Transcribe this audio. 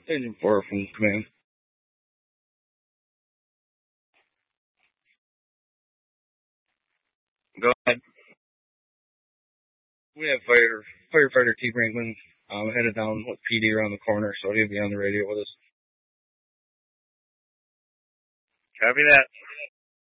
Agent 4 from command. Go ahead. We have firefighter T. Brinkman headed down with PD around the corner, so he'll be on the radio with us. Copy that.